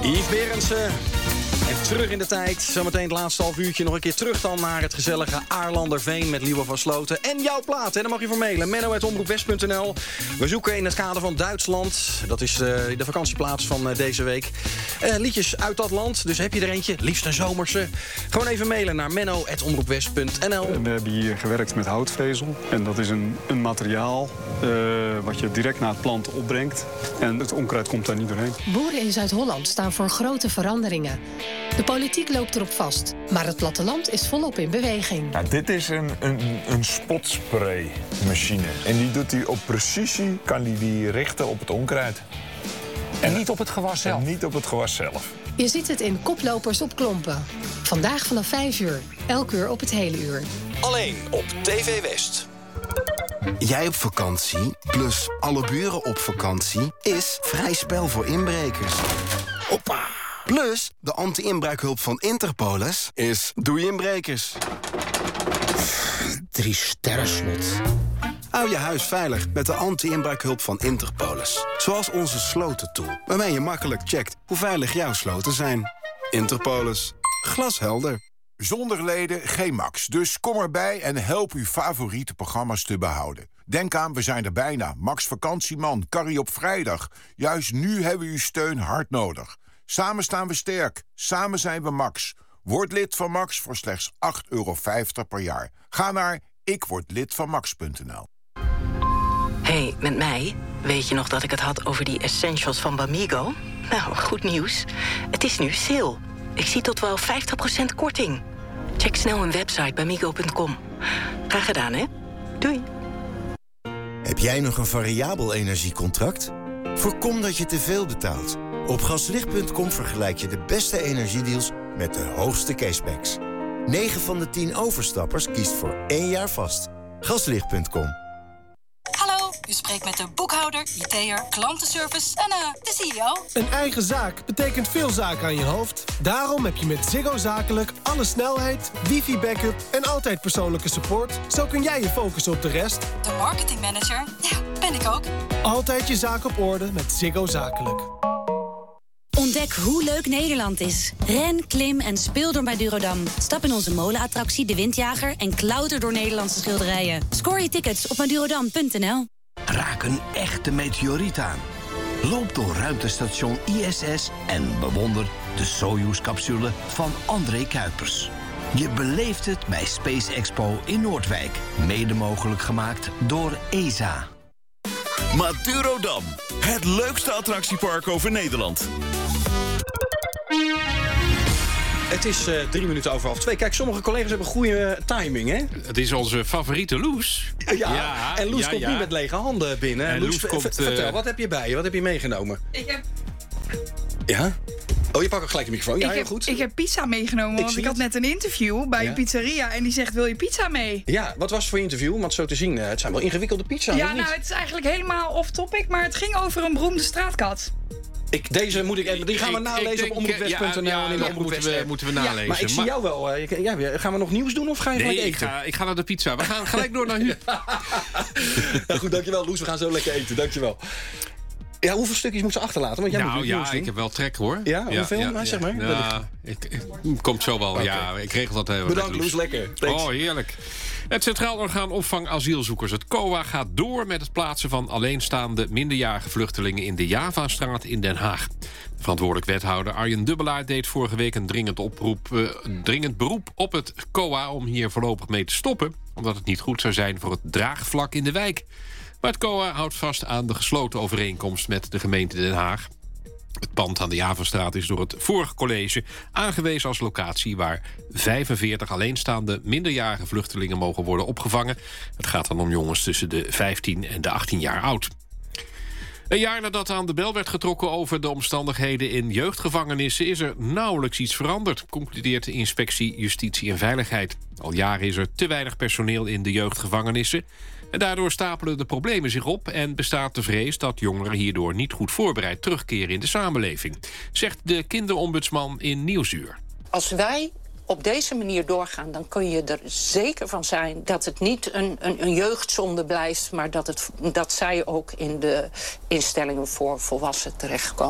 Yves Berendsen. En terug in de tijd. Zometeen het laatste half uurtje nog een keer terug dan naar het gezellige Aarlanderveen met Liewe van Sloten. En jouw plaat, hè, daar mag je voor mailen. menno@omroepwest.nl. We zoeken in het kader van Duitsland. Dat is de vakantieplaats van deze week. Liedjes uit dat land. Dus heb je er eentje, liefst een zomerse. Gewoon even mailen naar menno@omroepwest.nl. We hebben hier gewerkt met houtvezel. En dat is een materiaal wat je direct naar het plant opbrengt. En het onkruid komt daar niet doorheen. Boeren in Zuid-Holland staan voor grote veranderingen. De politiek loopt erop vast, maar het platteland is volop in beweging. Ja, dit is een spotspraymachine. En die doet hij op precisie, kan die richten op het onkruid. En niet op het gewas zelf? En niet op het gewas zelf. Je ziet het in Koplopers op Klompen. Vandaag vanaf 5 uur, elk uur op het hele uur. Alleen op TV West. Jij op vakantie, plus alle buren op vakantie, is vrij spel voor inbrekers. Hoppa! Plus, de anti-inbraakhulp van Interpolis is doei inbrekers. 3 sterren slot. Hou je huis veilig met de anti-inbraakhulp van Interpolis. Zoals onze slotentool, waarmee je makkelijk checkt hoe veilig jouw sloten zijn. Interpolis. Glashelder. Zonder leden geen Max, dus kom erbij en help uw favoriete programma's te behouden. Denk aan, we zijn er bijna. Max Vakantieman, Carrie op vrijdag. Juist nu hebben we uw steun hard nodig. Samen staan we sterk. Samen zijn we Max. Word lid van Max voor slechts €8,50 per jaar. Ga naar ikwordlidvanmax.nl. Hey, met mij? Weet je nog dat ik het had over die essentials van Bamigo? Nou, goed nieuws. Het is nu sale. Ik zie tot wel 50% korting. Check snel hun website bamigo.com. Graag gedaan, hè? Doei. Heb jij nog een variabel energiecontract? Voorkom dat je te veel betaalt. Op gaslicht.com vergelijk je de beste energiedeals met de hoogste cashbacks. 9 van de 10 overstappers kiest voor 1 jaar vast. Gaslicht.com. Hallo, u spreekt met de boekhouder, IT'er, klantenservice en de CEO. Een eigen zaak betekent veel zaken aan je hoofd. Daarom heb je met Ziggo Zakelijk alle snelheid, wifi-backup en altijd persoonlijke support. Zo kun jij je focussen op de rest. De marketingmanager, ja, ben ik ook. Altijd je zaak op orde met Ziggo Zakelijk. Ontdek hoe leuk Nederland is. Ren, klim en speel door Madurodam. Stap in onze molenattractie De Windjager en klauter door Nederlandse schilderijen. Scoor je tickets op madurodam.nl. Raak een echte meteoriet aan. Loop door ruimtestation ISS en bewonder de Soyuz-capsule van André Kuipers. Je beleeft het bij Space Expo in Noordwijk. Mede mogelijk gemaakt door ESA. Madurodam, het leukste attractiepark over Nederland. Het is 3 minuten over 1:30. Kijk, sommige collega's hebben goede timing, hè? Het is onze favoriete Loes. Ja, en Loes komt nu met lege handen binnen. En Loes komt, vertel, wat heb je bij je? Wat heb je meegenomen? Ik heb... Ja? Oh, je pakt ook gelijk de microfoon. Ja, heel goed. Ik heb pizza meegenomen, want ik had net een interview bij een pizzeria en die zegt, wil je pizza mee? Ja, wat was het voor interview? Want zo te zien, het zijn wel ingewikkelde pizza's. Ja, nou, het is eigenlijk helemaal off-topic, maar het ging over een beroemde straatkat. Die gaan we nalezen op omroepwest.nl en in de omroepwest. Moeten we nalezen. Ja, maar ik zie jou wel. Gaan we nog nieuws doen of ga je gelijk eten? Ik ga naar de pizza. We gaan gelijk door naar u. Nou goed, dankjewel Loes. We gaan zo lekker eten. Dankjewel. Ja, hoeveel stukjes moet ze achterlaten? Want jij moet nieuws doen. Ik heb wel trek hoor. Ja, hoeveel? Zeg maar. Ja, komt zo wel. Okay. Ja, ik regel dat heel. Bedankt Loes, lekker. Thanks. Oh, heerlijk. Het Centraal Orgaan Opvang Asielzoekers, het COA, gaat door met het plaatsen van alleenstaande minderjarige vluchtelingen in de Javastraat in Den Haag. Verantwoordelijk wethouder Arjen Dubbelaar deed vorige week een dringend beroep op het COA om hier voorlopig mee te stoppen, omdat het niet goed zou zijn voor het draagvlak in de wijk. Maar het COA houdt vast aan de gesloten overeenkomst met de gemeente Den Haag. Het pand aan de Javastraat is door het vorige college aangewezen als locatie waar 45 alleenstaande minderjarige vluchtelingen mogen worden opgevangen. Het gaat dan om jongens tussen de 15 en de 18 jaar oud. Een jaar nadat aan de bel werd getrokken over de omstandigheden in jeugdgevangenissen is er nauwelijks iets veranderd, concludeert de Inspectie Justitie en Veiligheid. Al jaren is er te weinig personeel in de jeugdgevangenissen. En daardoor stapelen de problemen zich op en bestaat de vrees dat jongeren hierdoor niet goed voorbereid terugkeren in de samenleving, zegt de kinderombudsman in Nieuwsuur. Als wij op deze manier doorgaan, dan kun je er zeker van zijn dat het niet een jeugdzonde blijft, maar dat zij ook in de instellingen voor volwassenen terechtkomen.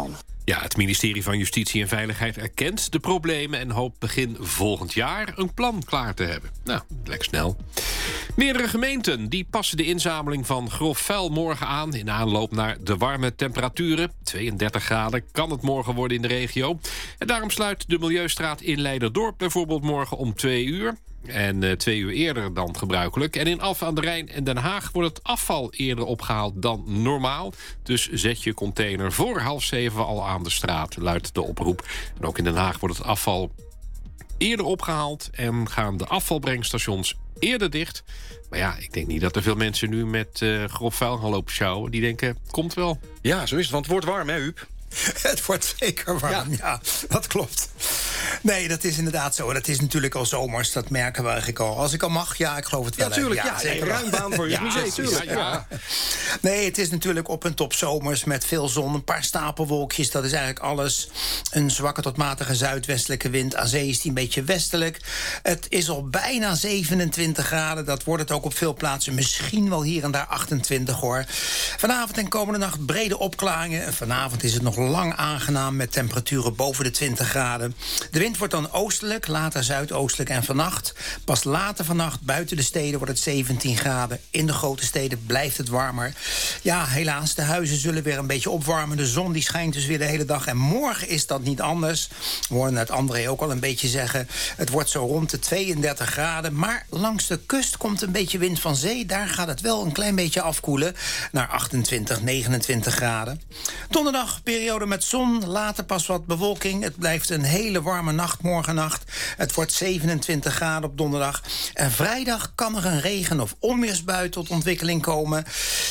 Ja, het ministerie van Justitie en Veiligheid erkent de problemen en hoopt begin volgend jaar een plan klaar te hebben. Nou, lekker snel. Meerdere gemeenten die passen de inzameling van grof vuil morgen aan in aanloop naar de warme temperaturen. 32 graden kan het morgen worden in de regio. En daarom sluit de Milieustraat in Leiderdorp bijvoorbeeld morgen om 2 uur. En 2 uur eerder dan gebruikelijk. En in Alphen aan de Rijn en Den Haag wordt het afval eerder opgehaald dan normaal. Dus zet je container voor 6:30 al aan de straat, luidt de oproep. En ook in Den Haag wordt het afval eerder opgehaald en gaan de afvalbrengstations eerder dicht. Maar ja, ik denk niet dat er veel mensen nu met grof vuil gaan lopen sjouwen. Die denken, komt wel. Ja, zo is het, want het wordt warm, hè, Huub? Het wordt zeker warm, ja, dat klopt. Nee, dat is inderdaad zo. Dat is natuurlijk al zomers, dat merken we eigenlijk al. Als ik al mag, ja, ik geloof het wel. Ja, tuurlijk, ja, zeker. Ruim baan voor je museum, tuurlijk. Ja. Nee, het is natuurlijk op een top zomers met veel zon, een paar stapelwolkjes. Dat is eigenlijk alles. Een zwakke tot matige zuidwestelijke wind. Aan zee is die een beetje westelijk. Het is al bijna 27 graden. Dat wordt het ook op veel plaatsen. Misschien wel hier en daar 28, hoor. Vanavond en komende nacht brede opklaringen. Vanavond is het nog lang aangenaam met temperaturen boven de 20 graden. De wind wordt dan oostelijk, later zuidoostelijk en vannacht. Pas later vannacht buiten de steden wordt het 17 graden. In de grote steden blijft het warmer. Ja, helaas, de huizen zullen weer een beetje opwarmen. De zon die schijnt dus weer de hele dag. En morgen is dat niet anders. We hoorden het André ook al een beetje zeggen. Het wordt zo rond de 32 graden. Maar langs de kust komt een beetje wind van zee. Daar gaat het wel een klein beetje afkoelen. Naar 28, 29 graden. Donderdag periode met zon. Later pas wat bewolking. Het blijft een hele warme nacht morgennacht. Het wordt 27 graden op donderdag. En vrijdag kan er een regen- of onweersbui tot ontwikkeling komen.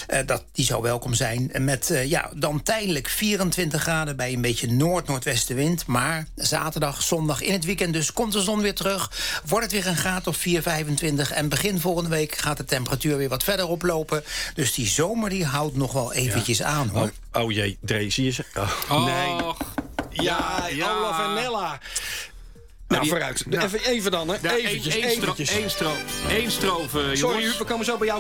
Die zou welkom zijn. Met dan tijdelijk 24 graden bij een beetje noord-noordwestenwind. Maar zaterdag, zondag in het weekend dus komt de zon weer terug. Wordt het weer een graad of 4, 25. En begin volgende week gaat de temperatuur weer wat verder oplopen. Dus die zomer die houdt nog wel eventjes aan, hoor. Oh jee, Dre, zie je ze? Oh, nee. Ja, Olaf en Nella. Nou, vooruit. Even dan, hè. Eventjes. Eén strofe, jongens. Sorry, we komen zo bij jou.